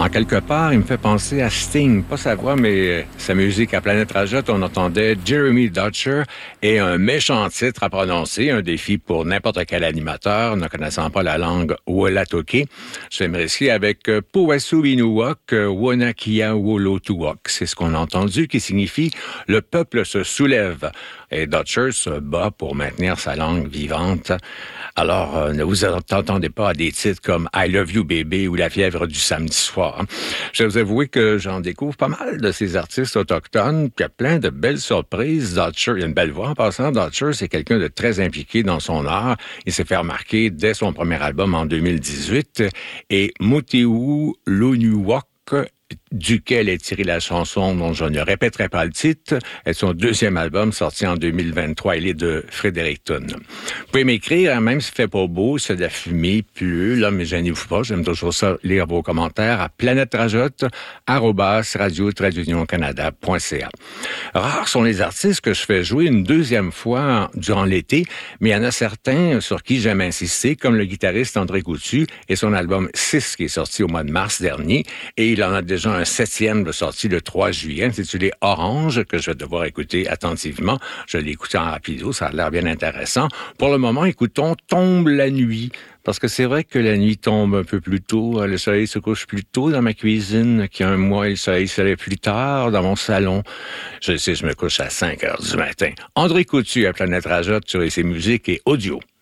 En quelque part, il me fait penser à Sting. Pas sa voix, mais sa musique. À Planète Rajotte, on entendait Jeremy Dutcher et un méchant titre à prononcer, un défi pour n'importe quel animateur ne connaissant pas la langue Wolatoké. J'aimerais ici avec Powasu Binuwak, Wonakia Wolotuwak. C'est ce qu'on a entendu, qui signifie « le peuple se soulève ». Et Dutcher se bat pour maintenir sa langue vivante. Alors, ne vous attendez pas à des titres comme « I love you baby » ou « La fièvre du samedi soir ». Je vais vous avouer que j'en découvre pas mal de ces artistes autochtones, puis il y a plein de belles surprises. Dutcher, il y a une belle voix en passant. Dutcher, c'est quelqu'un de très impliqué dans son art. Il s'est fait remarquer dès son premier album en 2018. Et Motewu Lonuwak, duquel est tirée la chanson dont je ne répéterai pas le titre, est son deuxième album sorti en 2023. Il est de Fredericton. Vous pouvez m'écrire, même s'il fait pas beau, c'est de la fumée, pleut, là, mais gênez-vous pas, j'aime toujours ça, lire vos commentaires à planetrajotte@radio-canada.ca. Rares sont les artistes que je fais jouer une deuxième fois durant l'été, mais il y en a certains sur qui j'aime insister, comme le guitariste André Coutu et son album 6 qui est sorti au mois de mars dernier, et il en a déjà un 7e de sortie le 3 juillet, intitulé Orange, que je vais devoir écouter attentivement. Je l'ai écouté en rapido, ça a l'air bien intéressant. Pour le moment, écoutons Tombe la nuit, parce que c'est vrai que la nuit tombe un peu plus tôt. Le soleil se couche plus tôt dans ma cuisine qu'il y a un mois, et le soleil se lève plus tard dans mon salon. Je sais, je me couche à 5 heures du matin. André Coutu à Planète Rajotte sur ses musiques et audio.